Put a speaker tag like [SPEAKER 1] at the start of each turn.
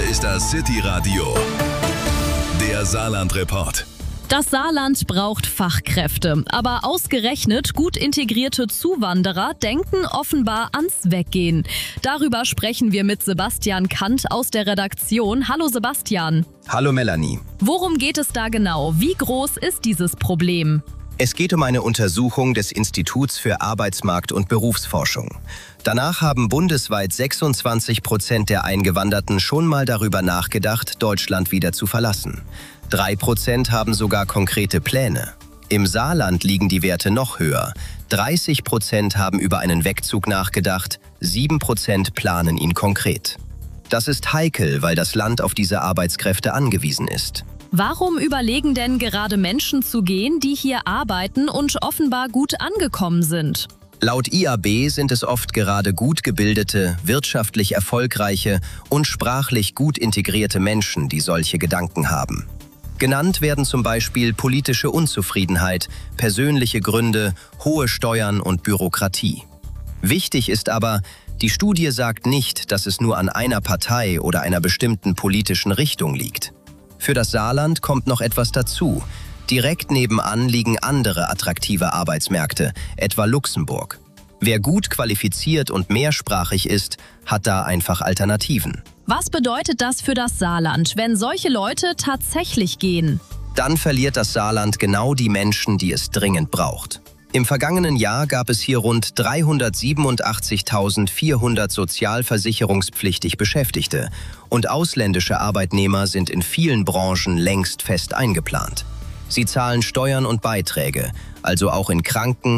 [SPEAKER 1] ist das City-Radio, der Saarland-Report.
[SPEAKER 2] Das Saarland braucht Fachkräfte, aber ausgerechnet gut integrierte Zuwanderer denken offenbar ans Weggehen. Darüber sprechen wir mit Sebastian Kant aus der Redaktion. Hallo Sebastian.
[SPEAKER 3] Hallo Melanie.
[SPEAKER 2] Worum geht es da genau? Wie groß ist dieses Problem?
[SPEAKER 3] Es geht um eine Untersuchung des Instituts für Arbeitsmarkt- und Berufsforschung. Danach haben bundesweit 26% der Eingewanderten schon mal darüber nachgedacht, Deutschland wieder zu verlassen. 3% haben sogar konkrete Pläne. Im Saarland liegen die Werte noch höher. 30% haben über einen Wegzug nachgedacht, 7% planen ihn konkret. Das ist heikel, weil das Land auf diese Arbeitskräfte angewiesen ist.
[SPEAKER 2] Warum überlegen denn gerade Menschen zu gehen, die hier arbeiten und offenbar gut angekommen sind?
[SPEAKER 3] Laut IAB sind es oft gerade gut gebildete, wirtschaftlich erfolgreiche und sprachlich gut integrierte Menschen, die solche Gedanken haben. Genannt werden zum Beispiel politische Unzufriedenheit, persönliche Gründe, hohe Steuern und Bürokratie. Wichtig ist aber, die Studie sagt nicht, dass es nur an einer Partei oder einer bestimmten politischen Richtung liegt. Für das Saarland kommt noch etwas dazu. Direkt nebenan liegen andere attraktive Arbeitsmärkte, etwa Luxemburg. Wer gut qualifiziert und mehrsprachig ist, hat da einfach Alternativen.
[SPEAKER 2] Was bedeutet das für das Saarland, wenn solche Leute tatsächlich gehen?
[SPEAKER 3] Dann verliert das Saarland genau die Menschen, die es dringend braucht. Im vergangenen Jahr gab es hier rund 387.400 sozialversicherungspflichtig Beschäftigte und ausländische Arbeitnehmer sind in vielen Branchen längst fest eingeplant. Sie zahlen Steuern und Beiträge, also auch in Kranken-